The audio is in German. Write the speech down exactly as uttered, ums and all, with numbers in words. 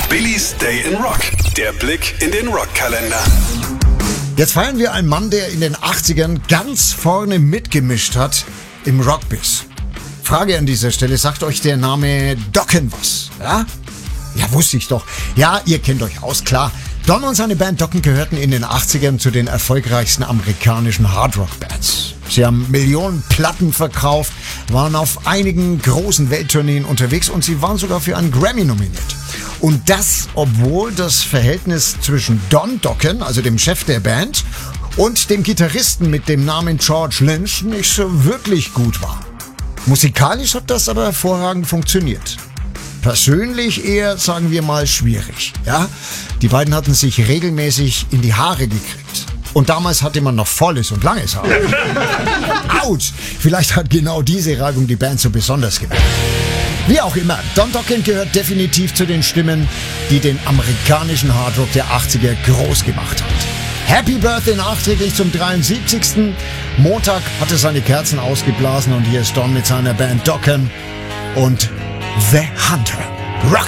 Billys Day in Rock. Der Blick in den Rockkalender. Jetzt feiern wir einen Mann, der in den achtzigern ganz vorne mitgemischt hat im Rockbiz. Frage an dieser Stelle, sagt euch der Name Dokken was? Ja? Ja, wusste ich doch. Ja, ihr kennt euch aus, klar. Don und seine Band Dokken gehörten in den achtzigern zu den erfolgreichsten amerikanischen Hardrock-Bands. Sie haben Millionen Platten verkauft, waren auf einigen großen Welttourneen unterwegs und sie waren sogar für einen Grammy nominiert. Und das, obwohl das Verhältnis zwischen Don Dokken, also dem Chef der Band, und dem Gitarristen mit dem Namen George Lynch nicht so wirklich gut war. Musikalisch hat das aber hervorragend funktioniert. Persönlich eher, sagen wir mal, schwierig. Ja? Die beiden hatten sich regelmäßig in die Haare gekriegt. Und damals hatte man noch volles und langes Haar. Autsch! Vielleicht hat genau diese Reibung die Band so besonders gemacht. Wie auch immer, Don Dokken gehört definitiv zu den Stimmen, die den amerikanischen Hardrock der achtziger groß gemacht hat. Happy Birthday nachträglich zum dreiundsiebzigsten Montag hat er seine Kerzen ausgeblasen und hier ist Don mit seiner Band Dokken und The Hunter. Rock